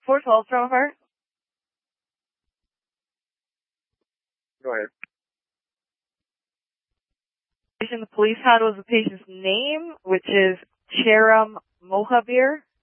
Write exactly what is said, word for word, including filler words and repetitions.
four twelve, Toronto Fire. Go ahead. The police had was the patient's name, which is Cheram Mohabir.